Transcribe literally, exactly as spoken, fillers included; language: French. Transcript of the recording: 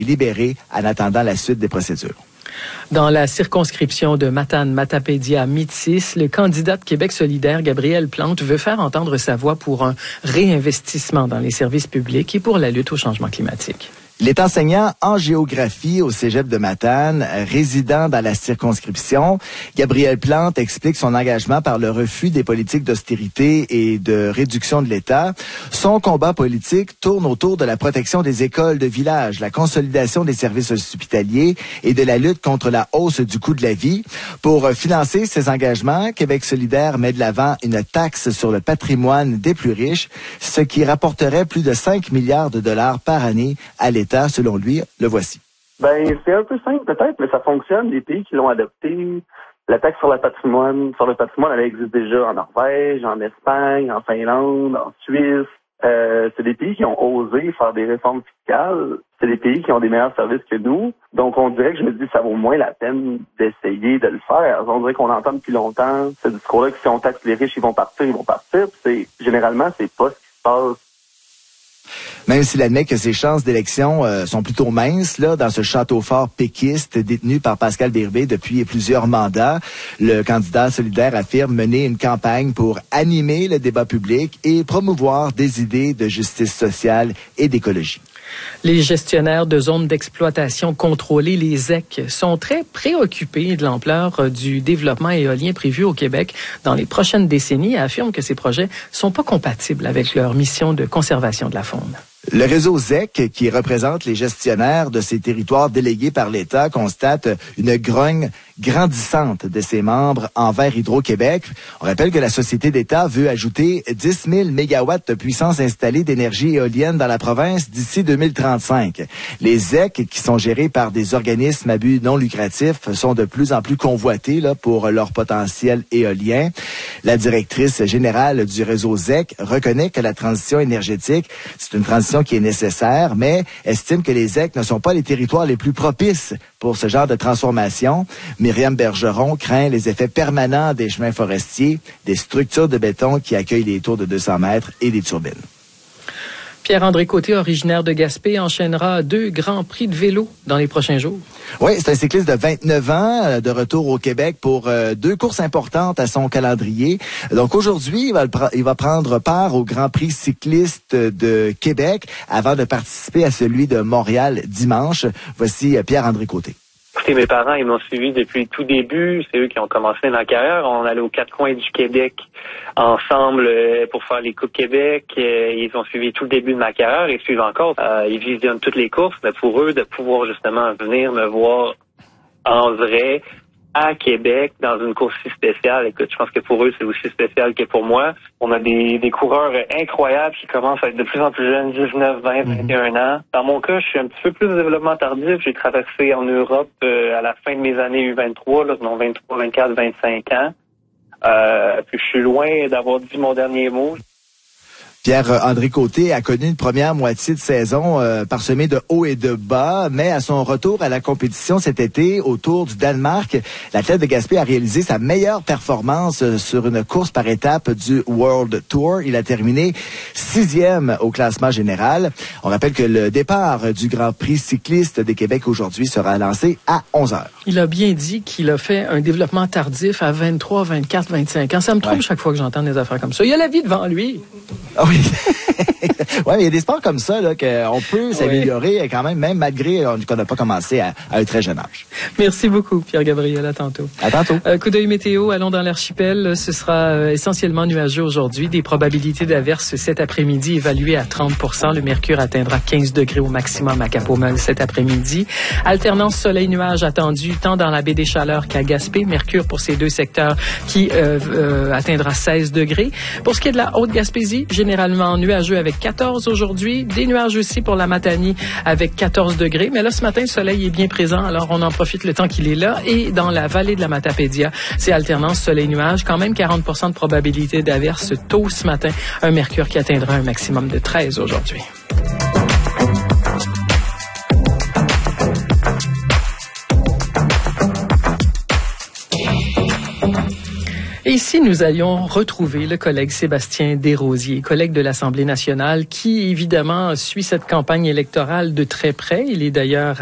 libérés en attendant la suite des procédures. Dans la circonscription de Matane-Matapédia-Métis, le candidat de Québec solidaire, Gabriel Plante, veut faire entendre sa voix pour un réinvestissement dans les services publics et pour la lutte au changement climatique. Il est enseignant en géographie au Cégep de Matane, résident dans la circonscription. Gabriel Plante explique son engagement par le refus des politiques d'austérité et de réduction de l'État. Son combat politique tourne autour de la protection des écoles de village, la consolidation des services hospitaliers et de la lutte contre la hausse du coût de la vie. Pour financer ses engagements, Québec solidaire met de l'avant une taxe sur le patrimoine des plus riches, ce qui rapporterait plus de cinq milliards de dollars par année à l'État. Selon lui, le voici. Ben, c'est un peu simple peut-être, mais ça fonctionne. Les pays qui l'ont adopté, la taxe sur le patrimoine, sur le patrimoine, elle existe déjà en Norvège, en Espagne, en Finlande, en Suisse. Euh, c'est des pays qui ont osé faire des réformes fiscales. C'est des pays qui ont des meilleurs services que nous. Donc, on dirait que je me dis, ça vaut moins la peine d'essayer de le faire. On dirait qu'on entend depuis longtemps ce discours-là que si on taxe les riches, ils vont partir, ils vont partir. C'est, généralement, c'est pas ce qui se passe. Même s'il admet que ses chances d'élection euh, sont plutôt minces, là, dans ce château fort péquiste détenu par Pascal Birubé depuis plusieurs mandats, le candidat solidaire affirme mener une campagne pour animer le débat public et promouvoir des idées de justice sociale et d'écologie. Les gestionnaires de zones d'exploitation contrôlées, les Z E C, sont très préoccupés de l'ampleur du développement éolien prévu au Québec dans les prochaines décennies et affirment que ces projets sont pas compatibles avec leur mission de conservation de la faune. Le réseau Z E C, qui représente les gestionnaires de ces territoires délégués par l'État, constate une grogne grandissante de ses membres envers Hydro-Québec. On rappelle que la société d'État veut ajouter dix mille mégawatts de puissance installée d'énergie éolienne dans la province d'ici deux mille trente-cinq. Les Z E C, qui sont gérés par des organismes à but non lucratif, sont de plus en plus convoités là, pour leur potentiel éolien. La directrice générale du réseau Z E C reconnaît que la transition énergétique, c'est une transition qui est nécessaire, mais estime que les Z E C ne sont pas les territoires les plus propices pour ce genre de transformation. Myriam Bergeron craint les effets permanents des chemins forestiers, des structures de béton qui accueillent les tours de deux cents mètres et des turbines. Pierre-André Côté, originaire de Gaspé, enchaînera deux grands prix de vélo dans les prochains jours. Oui, c'est un cycliste de vingt-neuf ans, de retour au Québec pour euh, deux courses importantes à son calendrier. Donc aujourd'hui, il va, le pre- il va prendre part au Grand Prix cycliste de Québec avant de participer à celui de Montréal dimanche. Voici euh, Pierre-André Côté. Écoutez, mes parents, ils m'ont suivi depuis le tout début. C'est eux qui ont commencé ma carrière. On allait aux quatre coins du Québec ensemble euh, pour faire les Coupes Québec. Euh, ils ont suivi tout le début de ma carrière et suivent encore. Euh, ils visionnent toutes les courses, mais pour eux, de pouvoir justement venir me voir en vrai à Québec dans une course si spéciale. Écoute, je pense que pour eux, c'est aussi spécial que pour moi. On a des, des coureurs incroyables qui commencent à être de plus en plus jeunes, dix-neuf, vingt, vingt et un ans. Dans mon cas, je suis un petit peu plus de développement tardif. J'ai traversé en Europe euh, à la fin de mes années U vingt-trois, là, non vingt-trois, vingt-quatre, vingt-cinq ans. Euh, puis je suis loin d'avoir dit mon dernier mot. Pierre-André Côté a connu une première moitié de saison euh, parsemée de hauts et de bas, mais à son retour à la compétition cet été au Tour du Danemark, l'athlète de Gaspé a réalisé sa meilleure performance euh, sur une course par étape du World Tour. Il a terminé sixième au classement général. On rappelle que le départ du Grand Prix cycliste des Québec aujourd'hui sera lancé à onze heures. Il a bien dit qu'il a fait un développement tardif à vingt-trois, vingt-quatre, vingt-cinq ans. Ça me trompe ouais. chaque fois que j'entends des affaires comme ça. Il a la vie devant lui. Ah oui. Ouais, il y a des sports comme ça là qu'on peut s'améliorer oui. quand même, même malgré qu'on n'a pas commencé à, à un très jeune âge. Merci beaucoup, Pierre-Gabriel. À tantôt. À tantôt. Euh, coup d'œil météo, allons dans l'archipel. Ce sera euh, essentiellement nuageux aujourd'hui. Des probabilités d'averses cet après-midi évaluées à trente pour cent. Le mercure atteindra quinze degrés au maximum à Cap-aux-Melles cet après-midi. Alternance soleil-nuage attendue tant dans la baie des Chaleurs qu'à Gaspé. Mercure pour ces deux secteurs qui euh, euh, atteindra seize degrés. Pour ce qui est de la Haute-Gaspésie, généralement nuageux avec quatorze aujourd'hui. Des nuages aussi pour la Matanie avec quatorze degrés. Mais là, ce matin, le soleil est bien présent. Alors, on en profite le temps qu'il est là. Et dans la vallée de la Matapédia, c'est alternance soleil-nuage. Quand même quarante pour cent de probabilité d'averse tôt ce matin. Un mercure qui atteindra un maximum de treize aujourd'hui. Et ici, nous allions retrouver le collègue Sébastien Desrosiers, collègue de l'Assemblée nationale, qui évidemment suit cette campagne électorale de très près. Il est d'ailleurs